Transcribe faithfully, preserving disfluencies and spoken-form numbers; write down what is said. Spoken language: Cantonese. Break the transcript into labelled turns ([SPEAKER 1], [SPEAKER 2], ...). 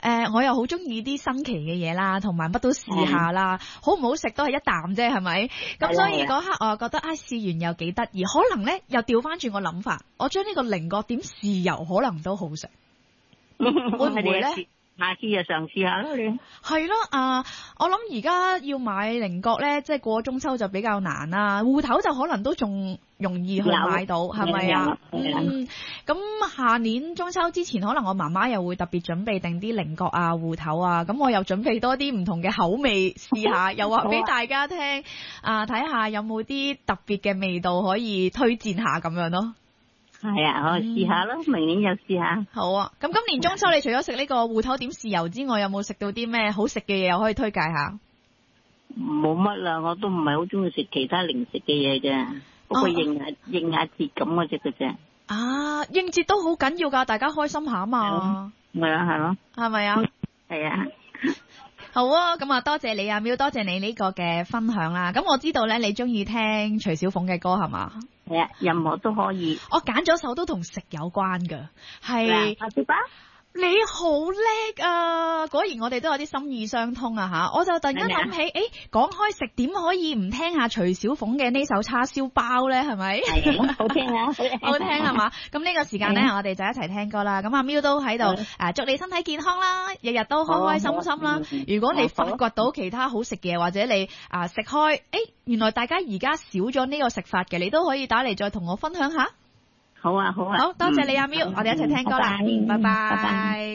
[SPEAKER 1] 呃，我又好中意啲新奇嘅嘢啦，同埋乜都試下啦，好唔好食都係一啖啫，係咪？咁所以嗰刻我又覺得啊，試完又幾得意，可能咧又調翻轉個諗法，我將呢個菱角點豉油可能都好食，會唔會咧？
[SPEAKER 2] 下次就嘗試下咯，你
[SPEAKER 1] 係咯啊！我諗而家要買菱角咧，即係過中秋就比較難啦。芋頭就可能都仲容易去買到，係咪啊？嗯，咁下年中秋之前，可能我媽媽又會特別準備定啲菱角啊、芋頭啊，咁我又準備多啲唔同嘅口味試下，又話俾大家聽啊，睇下有冇啲特別嘅味道可以推薦下咁樣咯。
[SPEAKER 2] 係啊，我試下咯，明年就試下。
[SPEAKER 1] 好啊，咁今年中秋你除咗食呢個芋頭點豉油之外，有冇食到啲咩好食嘅嘢又可以推介下？
[SPEAKER 2] 冇乜啦，我都唔係好中意食其他零食嘅嘢啫，不過應下應下節咁嗰隻嘅啫。
[SPEAKER 1] 啊，應節都好緊要噶，大家開心下嘛。
[SPEAKER 2] 係啊，係咯，
[SPEAKER 1] 係咪啊？
[SPEAKER 2] 係啊。
[SPEAKER 1] 好啊，咁啊多謝你啊，喵，多謝你呢個嘅分享啦。咁我知道咧，你中意聽徐小鳳嘅歌係嘛？
[SPEAKER 2] 係啊，任何都可以。
[SPEAKER 1] 我揀咗首都同食有關噶，係。
[SPEAKER 2] 阿小巴，
[SPEAKER 1] 你好叻啊！果然我哋都有啲心意相通啊吓！我就突然間諗起，誒，講開食點可以唔聽下徐小鳳嘅呢首叉燒包咧？係咪？
[SPEAKER 2] 係好聽啊！
[SPEAKER 1] 好聽係嘛？咁呢個時間咧，我哋就一齊聽歌啦。咁阿喵都喺度誒，祝你身體健康啦，日日都開開心心啦。如果你發掘到其他好食嘅，或者你啊食開，誒，原來大家而家少咗呢個食法嘅，你都可以打嚟再同我分享下。
[SPEAKER 2] 好啊，好啊，
[SPEAKER 1] 好多謝你阿喵，我哋一齊聽歌啦，拜拜。